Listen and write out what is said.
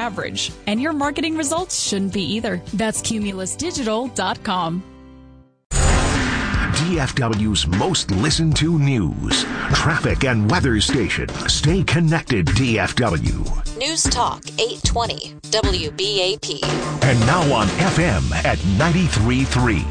average. And your marketing results shouldn't be either. That's cumulusdigital.com. DFW's most listened to news, traffic, and weather station. Stay connected, DFW. News Talk 820 WBAP. And now on FM at 93.3.